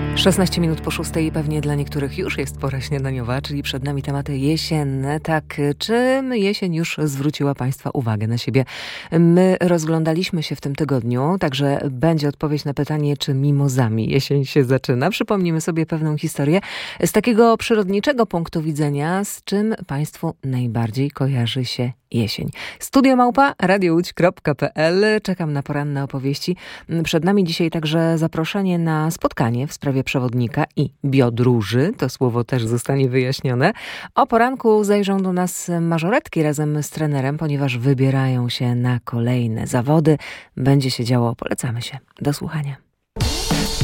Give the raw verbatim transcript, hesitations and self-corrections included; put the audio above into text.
szesnaście minut po szóstej, pewnie dla niektórych już jest pora śniadaniowa, czyli przed nami tematy jesienne. Tak, czym jesień już zwróciła Państwa uwagę na siebie? My rozglądaliśmy się w tym tygodniu, także będzie odpowiedź na pytanie, czy mimozami jesień się zaczyna. Przypomnimy sobie pewną historię z takiego przyrodniczego punktu widzenia, z czym Państwu najbardziej kojarzy się jesień. Studio małpa radiołódź kropka pe el. Czekam na poranne opowieści. Przed nami dzisiaj także zaproszenie na spotkanie w sprawie przewodnika i biodróży. To słowo też zostanie wyjaśnione. O poranku zajrzą do nas mażoretki razem z trenerem, ponieważ wybierają się na kolejne zawody. Będzie się działo. Polecamy się. Do słuchania.